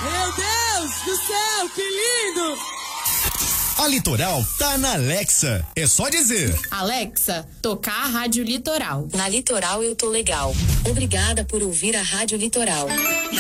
Meu Deus do céu, que lindo! A Litoral tá na Alexa. É só dizer: Alexa, tocar a Rádio Litoral. Na Litoral eu tô legal. Obrigada por ouvir a Rádio Litoral.